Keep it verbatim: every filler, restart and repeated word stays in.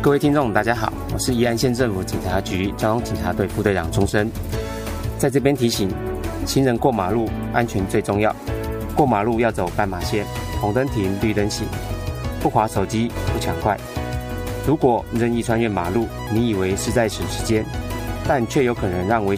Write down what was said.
各位听众，大家好，我是宜兰县政府警察局交通警察队副队长钟声，在这边提醒行人过马路安全最重要，过马路要走斑马线，红灯停，绿灯行，不滑手机，不抢快。如果任意穿越马路，你以为是在省时间，但却有可能让危